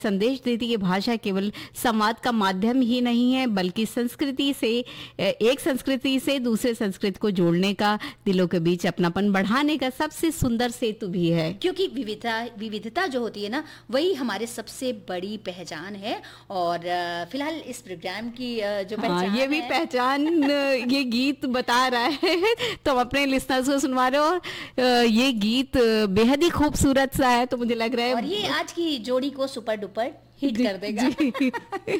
संदेश देती है भाषा केवल संवाद का माध्यम ही नहीं है, बल्कि संस्कृति से एक संस्कृति से दूसरे संस्कृति को जोड़ने का, दिलों के बीच अपनापन बढ़ाने का सबसे सुंदर सेतु भी है। क्योंकि विविधता जो होती है ना, वही हमारे सबसे बड़ी पहचान है। और फिलहाल इस प्रोग्राम की जो पहचान ये भी पहचान ये गीत बता रहा है, तो हम अपने लिसनर्स को सुनवा रहे हो। और ये गीत बेहद ही खूबसूरत सा है, तो मुझे लग रहा है और ये आज की जोड़ी को सुपर डुपर हिट कर देगा।